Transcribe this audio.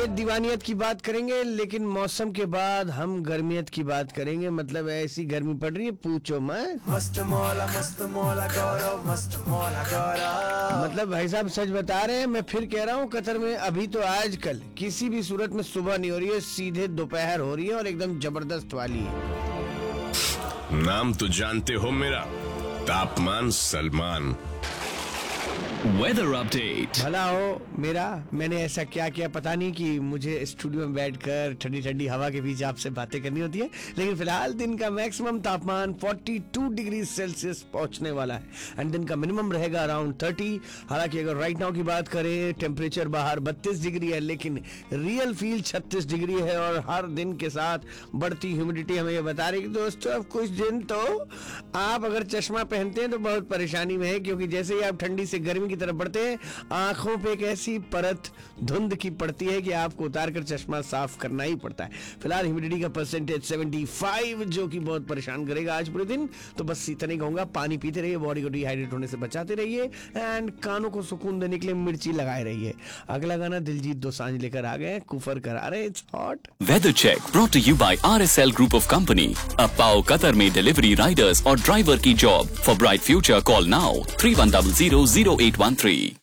दीवानियत की बात करेंगे, लेकिन मौसम के बाद हम गर्मियत की बात करेंगे। मतलब ऐसी गर्मी पड़ रही है पूछो मत। मस्त मौला गौरव, मस्त मौला गौरव। मतलब भाई साहब सच बता रहे हैं, मैं फिर कह रहा हूँ, कतर में अभी तो आजकल किसी भी सूरत में सुबह नहीं हो रही है, सीधे दोपहर हो रही है और एकदम जबरदस्त वाली है। नाम तो जानते हो मेरा, तापमान सलमान। Weather update. भला हो मेरा, मैंने ऐसा क्या किया पता नहीं कि मुझे स्टूडियो में बैठकर ठंडी ठंडी हवा के बीच आपसे बातें करनी होती है। लेकिन फिलहाल दिन का मैक्सिमम तापमान 42 डिग्री सेल्सियस पहुंचने वाला है एंड दिन का मिनिमम रहेगा अराउंड 30। हालांकि अगर राइट नाउ की बात करें, टेम्परेचर बाहर 32 डिग्री है, लेकिन रियल फील 36 डिग्री है। और हर दिन के साथ बढ़ती ह्यूमिडिटी हमें ये बता रही है कि दोस्तों अब कुछ दिन तो आप अगर चश्मा पहनते हैं तो बहुत परेशानी में है, क्योंकि जैसे ही आप ठंडी से गर्मी की तरफ बढ़ते हैं, आंखों पे एक ऐसी परत धुंध की पड़ती है कि आपको उतारकर चश्मा साफ करना ही पड़ता है। फिलहाल ह्यूमिडिटी का परसेंटेज 75, जो कि बहुत परेशान करेगा आज पूरे दिन। तो बस इतना ही कहूंगा, पानी पीते रहिए, बॉडी को डिहाइड्रेट होने से बचाते रहिए एंड कानों को सुकून देने के लिए मिर्ची लगाए रहिए। अगला गाना दिलजीत दोसांझ लेकर आ गए, कुफर करा रहे, it's hot. Weather check brought to you bye RSL group of company. अब पाओ कतर में डिलीवरी, राइडर्स और ड्राइवर की job. For bright future call now 31000813।